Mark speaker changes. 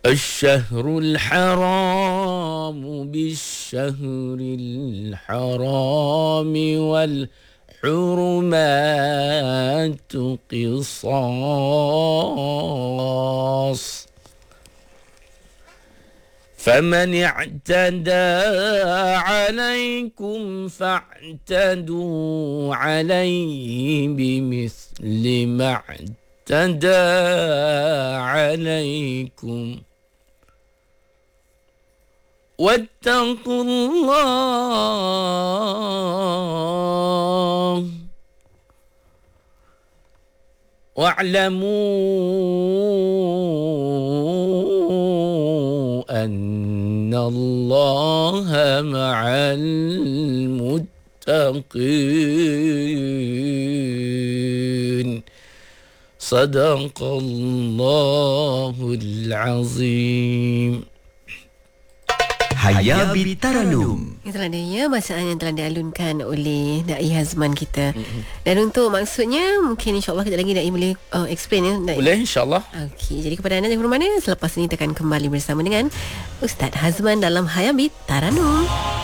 Speaker 1: الشهر الحرام بالشهر الحرام والحرمات قصاص فمن اعتدى عليكم فاعتدوا عليه بمثل ما اعتدى عليكم واتقوا الله واعلموا أن الله مع المتقين صدق الله العظيم.
Speaker 2: Haya Bitaranum.
Speaker 3: Itulah dia masalah yang telah dialunkan oleh Dai Hazman kita. Dan untuk maksudnya mungkin insya-Allah kita lagi Dai boleh explain ya Dai.
Speaker 1: Boleh insya-Allah.
Speaker 3: Okey, jadi kepada anda jangan ke mana, selepas ini kita akan kembali bersama dengan Ustaz Hazman dalam Haya Bitaranum.